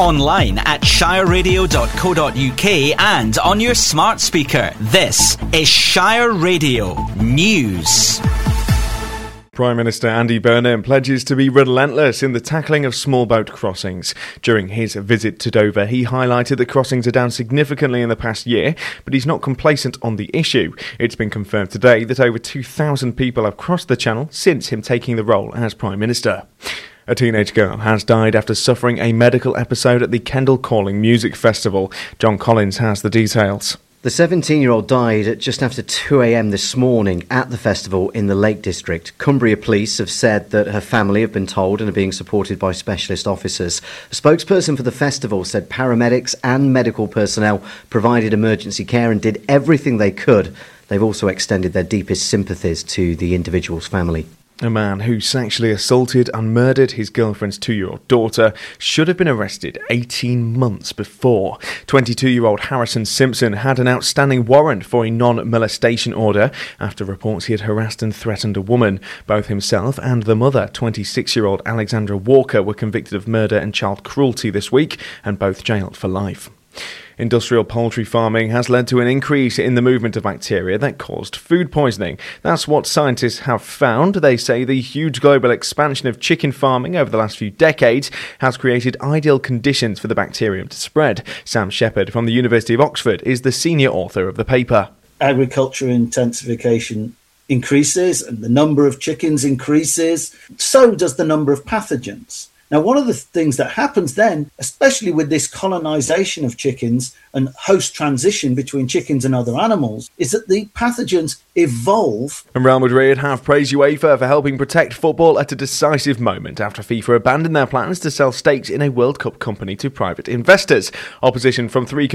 Online at shireradio.co.uk and on your smart speaker. This is Shire Radio News. Prime Minister Andy Burnham pledges to be relentless in the tackling of small boat crossings. During his visit to Dover, he highlighted that crossings are down significantly in the past year, but he's not complacent on the issue. It's been confirmed today that over 2,000 people have crossed the Channel since him taking the role as Prime Minister. A teenage girl has died after suffering a medical episode at the Kendal Calling Music Festival. John Collins has the details. The 17-year-old died at just after 2 a.m. this morning at the festival in the Lake District. Cumbria Police have said that her family have been told and are being supported by specialist officers. A spokesperson for the festival said paramedics and medical personnel provided emergency care and did everything they could. They've also extended their deepest sympathies to the individual's family. A man who sexually assaulted and murdered his girlfriend's 2-year-old daughter should have been arrested 18 months before. 22-year-old Harrison Simpson had an outstanding warrant for a non-molestation order after reports he had harassed and threatened a woman. Both himself and the mother, 26-year-old Alexandra Walker, were convicted of murder and child cruelty this week and both jailed for life. Industrial poultry farming has led to an increase in the movement of bacteria that caused food poisoning. That's what scientists have found. They say the huge global expansion of chicken farming over the last few decades has created ideal conditions for the bacterium to spread. Sam Shepherd from the University of Oxford is the senior author of the paper. Agriculture intensification increases and the number of chickens increases. So does the number of pathogens. Now, one of the things that happens then, especially with this colonisation of chickens and host transition between chickens and other animals, is that the pathogens evolve. And Real Madrid have praised UEFA for helping protect football at a decisive moment after FIFA abandoned their plans to sell stakes in a World Cup company to private investors. Opposition from three